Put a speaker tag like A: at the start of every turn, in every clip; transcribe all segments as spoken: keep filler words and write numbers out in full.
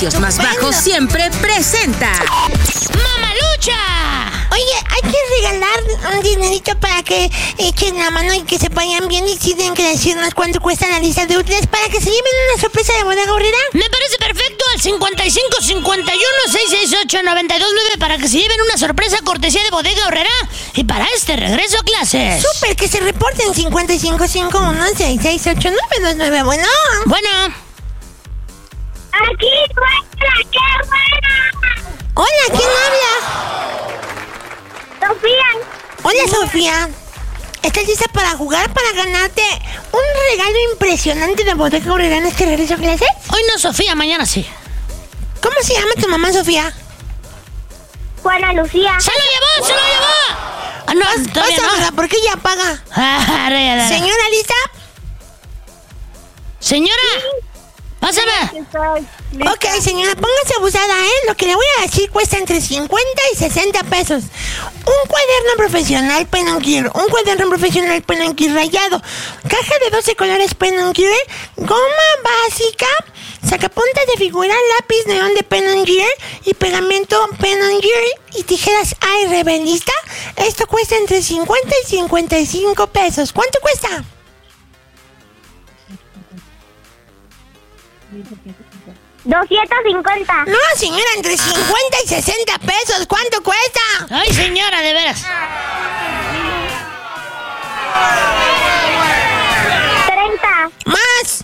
A: precios más bajos siempre presenta
B: ¡Mamalucha!
C: Oye, hay que regalar un dinerito para que echen la mano y que se vayan bien y tienen que decirnos cuánto cuesta la lista de útiles para que se lleven una sorpresa de Bodega Aurrera.
B: Me parece perfecto, al cincuenta y cinco, cincuenta y uno, seiscientos sesenta y ocho, noventa y dos nueve para que se lleven una sorpresa cortesía de Bodega Aurrera y para este regreso a clases.
C: Súper, que se reporten cincuenta y cinco, cincuenta y uno, sesenta y ocho, noventa y dos nueve. Bueno.
B: Bueno.
D: Aquí suena, qué buena.
C: Hola, ¿quién habla?
D: Sofía.
C: Hola, Sofía. ¿Estás lista para jugar, para ganarte un regalo impresionante de Bodega Aurrera en este regreso a clases?
B: Hoy no, Sofía, mañana sí.
C: ¿Cómo se llama tu mamá, Sofía?
D: Juana Lucía.
B: ¡Se lo llevó, se lo llevó! Ah, no, todavía no.
C: ¿Por qué ella paga?
B: Ah, raya,
C: Señora, ¿lista?
B: Señora, pásame.
C: Ok, señora, póngase abusada, ¿eh? Lo que le voy a decir cuesta entre cincuenta y sesenta pesos. Un cuaderno profesional Pen and Gear, un cuaderno profesional Pen and Gear rayado, caja de doce colores Pen and Gear, goma básica, sacapuntas de figura, lápiz neón de Pen and Gear y pegamento Pen and Gear y tijeras A R B, ¿lista? Esto cuesta entre cincuenta y cincuenta y cinco pesos. ¿Cuánto cuesta?
D: doscientos cincuenta.
C: No, señora, entre cincuenta y sesenta pesos. ¿Cuánto cuesta?
B: Ay, señora, de veras.
D: treinta.
C: Más.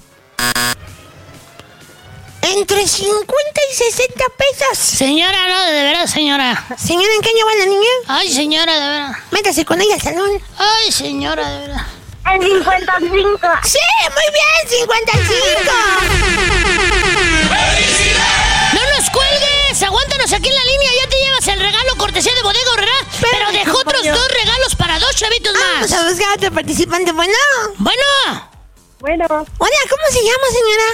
C: Entre cincuenta y sesenta pesos.
B: Señora, no, de veras, señora.
C: Señora, ¿en qué año va la niña?
B: Ay, señora, de veras.
C: Métase con ella al salón.
B: Ay, señora, de veras.
D: El cincuenta y cinco.
C: Sí, muy bien, cincuenta y cinco.
B: ¡No nos cuelgues! Aguántanos aquí en la línea, ya te llevas el regalo cortesía de Bodega Aurrera, pero, pero dejó otros dos regalos para dos chavitos más.
C: Vamos a buscar a otro participante. Bueno.
B: Bueno.
D: Bueno.
C: Hola, ¿cómo se llama,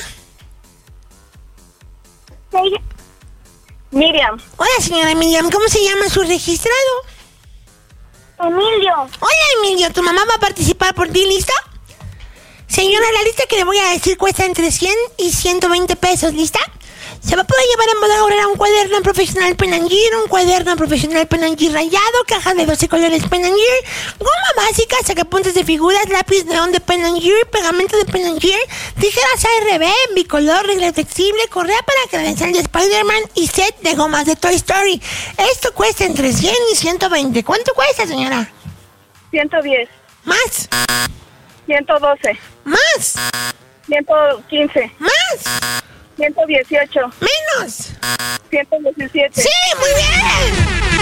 C: señora?
D: Sí. Miriam.
C: Hola, señora Miriam, ¿cómo se llama su registrado?
D: Emilio.
C: Hola, Emilio, ¿tu mamá va a participar por ti, lista? Señora, la lista que le voy a decir cuesta entre cien y ciento veinte pesos, ¿lista? Se va a poder llevar en Bodega Aurrera un cuaderno profesional Pen and Gear, un cuaderno profesional Pen and Gear rayado, caja de doce colores Pen and Gear, goma básica, sacapuntas de figuras, lápiz neón de Pen and Gear, pegamento de Pen and Gear, tijeras A R B, bicolor, regla flexible, correa para credencial de Spider-Man y set de gomas de Toy Story. Esto cuesta entre cien y ciento veinte. ¿Cuánto cuesta, señora?
E: ciento diez.
C: Más.
E: ciento doce.
C: Más.
E: ciento quince.
C: Más.
E: ciento dieciocho.
C: Menos.
E: ciento diecisiete.
C: ¡Sí, muy bien!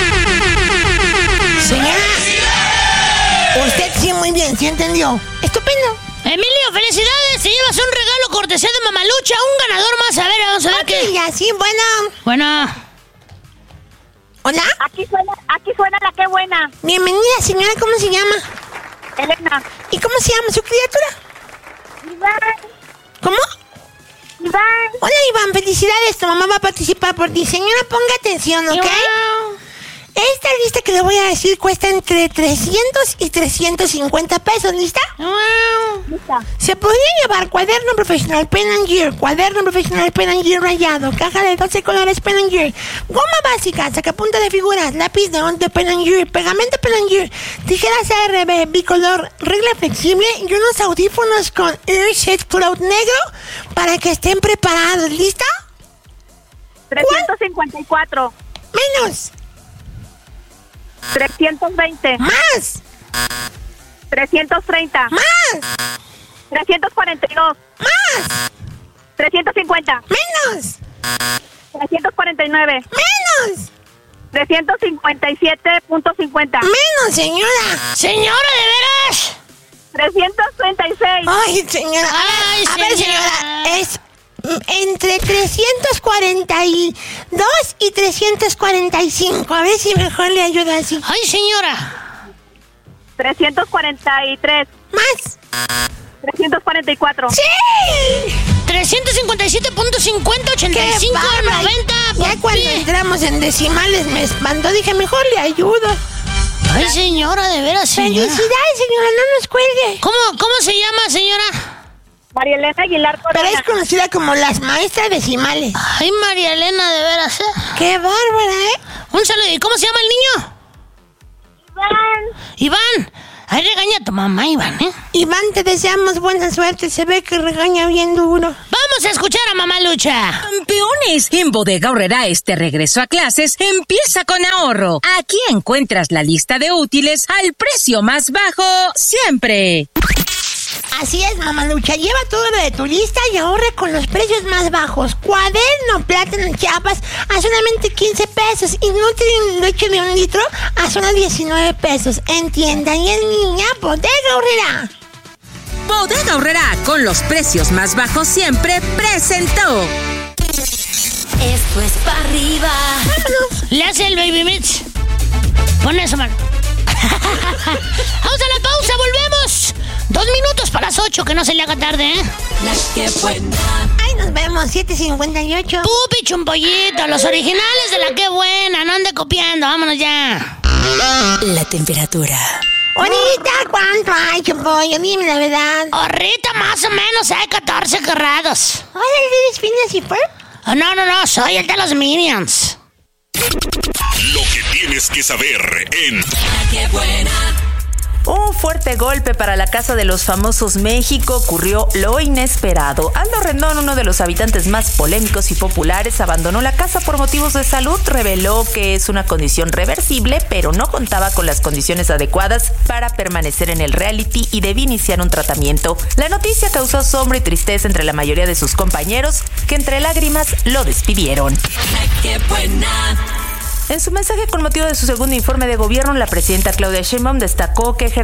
C: Señora, usted sí, muy bien, ¿sí entendió? Estupendo.
B: Emilio, felicidades, te llevas un regalo cortesía de Mamalucha, un ganador más. A ver, vamos a ver
C: okay,
B: qué.
C: Ya, sí, bueno.
B: Bueno.
C: ¿Hola?
D: Aquí suena, aquí suena la que buena.
C: Bienvenida, señora, ¿cómo se llama?
D: Elena.
C: ¿Y cómo se llama su criatura?
D: Iván.
C: ¿Cómo?
D: Iván.
C: Hola, Iván, felicidades, tu mamá va a participar por ti. Señora, ponga atención, ¿ok?
B: Wow.
C: Esta lista que le voy a decir cuesta entre trescientos y trescientos cincuenta pesos, ¿lista?
B: Wow.
D: Lista.
C: Se podría llevar cuaderno profesional Pen and Gear, cuaderno profesional Pen and Gear rayado, caja de doce colores Pen and Gear, goma básica, sacapunta de figuras, lápiz neón de Pen and Gear, pegamento Pen and Gear, tijeras A R B, bicolor, regla flexible y unos audífonos con Earshade Cloud negro para que estén preparados. ¿Lista?
D: trescientos cincuenta y cuatro.
C: Menos.
D: trescientos veinte.
C: Más.
D: trescientos treinta.
C: Más.
D: trescientos cuarenta y dos.
C: Más.
D: trescientos cincuenta.
C: Menos.
D: trescientos cuarenta y nueve.
C: Menos.
D: trescientos cincuenta y siete punto cincuenta.
C: Menos, señora.
B: Señora, ¿de veras?
D: trescientos treinta y seis.
C: Ay, señora. A ver,
B: Ay,
C: a ver,
B: señora.
C: señora. Es entre trescientos cuarenta y dos y trescientos cuarenta y cinco. A ver si mejor le ayuda así.
B: Ay, señora.
D: trescientos cuarenta y tres.
C: Más.
D: trescientos cuarenta y cuatro.
C: ¡Sí!
B: trescientos cincuenta y siete punto cincuenta, ochenta y cinco,
C: bárbaro!
B: noventa.
C: Ya cuando entramos en decimales me espantó. Dije, mejor le ayudo.
B: Ay, señora, de veras, señora.
C: Felicidades, señora, no nos cuelgue.
B: ¿Cómo, cómo se llama, señora?
D: María Elena Aguilar
C: Pero
D: Corona.
C: es conocida como las maestras decimales.
B: Ay, María Elena, de veras, ¿eh?
C: ¡Qué bárbara, eh!
B: Un saludo. ¿Y cómo se llama el niño?
D: Iván.
B: Iván. Ahí regaña a tu mamá, Iván, ¿eh?
C: Iván, te deseamos buena suerte. Se ve que regaña bien duro.
B: Vamos a escuchar a Mamá Lucha.
A: Campeones, en Bodega Aurrerá este regreso a clases empieza con ahorro. Aquí encuentras la lista de útiles al precio más bajo siempre.
C: Así es, Mamalucha. Lleva todo lo de tu lista y ahorra con los precios más bajos. Cuaderno, plátano, Chiapas a solamente quince pesos. Y Nutri leche de un litro a solo diecinueve pesos. En tienda y en línea, Bodega Aurrerá.
A: Bodega Aurrerá, con los precios más bajos siempre, presentó.
F: Esto es para arriba.
B: Le hace el Baby Mix. Pon eso, man. Vamos a la pausa, volvemos. Dos minutos para las ocho, que no se le haga tarde, ¿eh?
F: La que buena.
C: Ay, nos vemos, siete cincuenta y ocho.
B: Pupi Chumpollito, los originales de La Que Buena. No ande copiando, vámonos ya.
F: La temperatura.
C: Ahorita, ¿cuánto hay, Chumpoyo? Dime la verdad.
B: Ahorita más o menos hay catorce grados.
C: Hola, ¿eres Phineas y Ferb?
B: Oh, no, no, no, soy el de los Minions.
G: Lo que tienes que saber en
F: La que buena.
H: Un fuerte golpe para la Casa de los Famosos México ocurrió lo inesperado. Aldo Rendón, uno de los habitantes más polémicos y populares, abandonó la casa por motivos de salud. Reveló que es una condición reversible, pero no contaba con las condiciones adecuadas para permanecer en el reality y debía iniciar un tratamiento. La noticia causó asombro y tristeza entre la mayoría de sus compañeros, que entre lágrimas lo despidieron.
F: La que buena.
H: En su mensaje con motivo de su segundo informe de gobierno, la presidenta Claudia Sheinbaum destacó que ejerció